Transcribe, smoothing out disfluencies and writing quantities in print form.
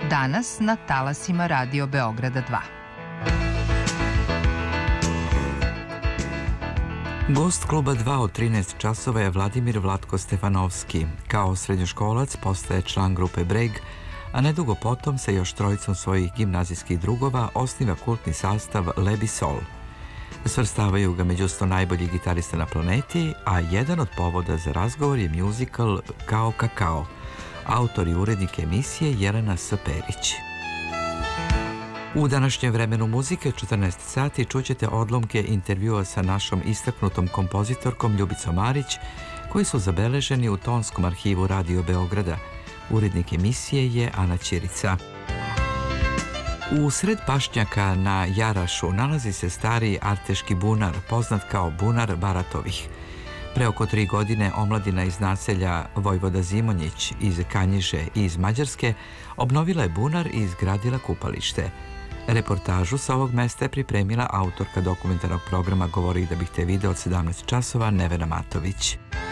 Danas na talasima Radio Beograda 2. Gost kluba 2 od 13 časova je Vladimir Vlatko Stefanovski. Kao srednjoškolac postaje član grupe Breg, a nedugo potom sa još trojicom svojih gimnazijskih drugova osniva kultni sastav Lebi Sol. Svrstavaju ga među 100 najboljih gitarista na planeti, a jedan od povoda za razgovor je muzikal Kao kakao. Autor i urednik emisije Jelena S. Perić. U današnjem vremenu muzike 14 sati čućete odlomke intervjua sa našom istaknutom kompozitorkom Ljubicom Marić, koji su zabeleženi u tonskom arhivu Radio Beograda. Urednik emisije je Ana Ćirica. U sred pašnjaka na Jarašu nalazi se stari arteški bunar, poznat kao bunar Baratovih. Pre oko 3 godine omladina iz naselja Vojvoda Zimonjić iz Kanjiže i iz Mađarske obnovila je bunar i izgradila kupalište. Reportažu sa ovog mesta je pripremila autorka dokumentarnog programa Govori da bih te video od 17 časova Nevena Matović.